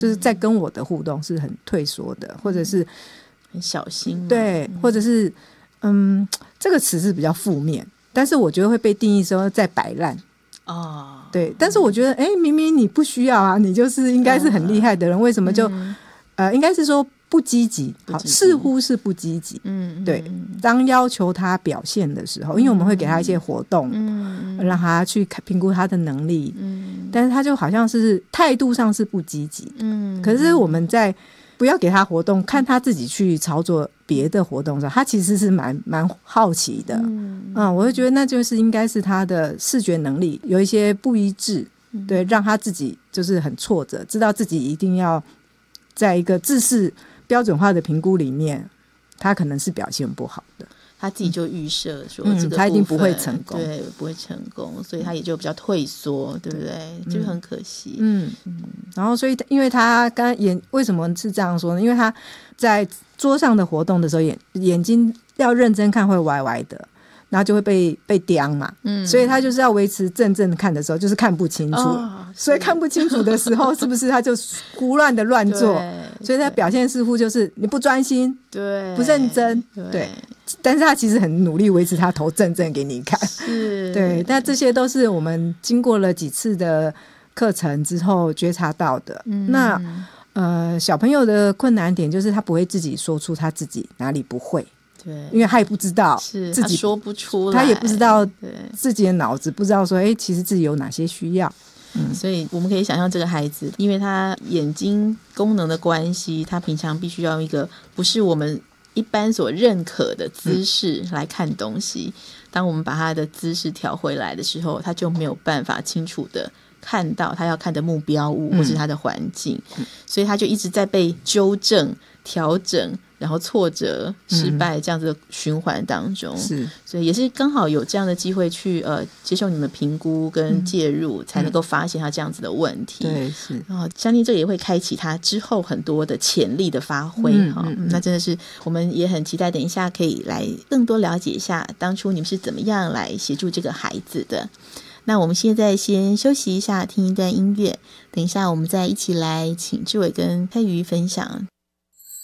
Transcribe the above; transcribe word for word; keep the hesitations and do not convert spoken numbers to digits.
就是在跟我的互动是很退缩的，或者是很小心， 对，或者是嗯，这个词是比较负面，但是我觉得会被定义说在摆烂哦， 对，但是我觉得哎，明明你不需要啊，你就是应该是很厉害的人，为什么就、嗯、呃，应该是说不积极，好，似乎是不积极，嗯，对，当要求他表现的时候，因为我们会给他一些活动，嗯，让他去评估他的能力，嗯，但是他就好像是态度上是不积极，嗯，可是我们在不要给他活动，看他自己去操作别的活动的时候，他其实是蛮蛮好奇的，嗯，嗯，我就觉得那就是应该是他的视觉能力有一些不一致，对，让他自己就是很挫折，知道自己一定要在一个自视标准化的评估里面，他可能是表现不好的， 他自己就预设说这个、嗯、他一定不会成功， 对，不会成功，所以他也就比较退缩，对不对？嗯、就很可惜。 嗯嗯。然后，所以因为他刚刚眼为什么是这样说呢？因为他在桌上的活动的时候，眼眼睛要认真看会歪歪的。然后就会被被刁嘛、嗯，所以他就是要维持正正看的时候就是看不清楚、哦、所以看不清楚的时候是不是他就胡乱的乱做，所以他表现似乎就是你不专心，对，不认真， 对, 对，但是他其实很努力维持他头正正给你看，是，对，但这些都是我们经过了几次的课程之后觉察到的、嗯、那呃，小朋友的困难点就是他不会自己说出他自己哪里不会，对，因为他也不知道自己， 他说不出来， 他也不知道自己的脑子不知道说哎，其实自己有哪些需要、 嗯、所以我们可以想象这个孩子因为他眼睛功能的关系，他平常必须要用一个不是我们一般所认可的姿势来看东西、嗯、当我们把他的姿势调回来的时候，他就没有办法清楚的看到他要看的目标物或是他的环境、嗯、所以他就一直在被纠正调整，然后挫折失败这样子的循环当中、嗯、是，所以也是刚好有这样的机会去呃接受你们评估跟介入、嗯、才能够发现他这样子的问题，对，是，然后相信这也会开启他之后很多的潜力的发挥、嗯嗯嗯、那真的是我们也很期待等一下可以来更多了解一下当初你们是怎么样来协助这个孩子的。那我们现在先休息一下，听一段音乐，等一下我们再一起来请志伟跟佩瑜分享